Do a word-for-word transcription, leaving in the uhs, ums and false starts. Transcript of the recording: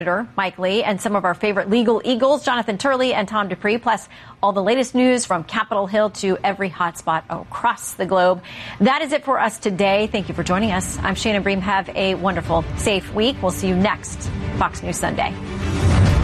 Mike Lee, and some of our favorite legal eagles, Jonathan Turley and Tom Dupree, plus all the latest news from Capitol Hill to every hotspot across the globe. That is it for us today. Thank you for joining us. I'm Shannon Bream. Have a wonderful, safe week. We'll see you next Fox News Sunday.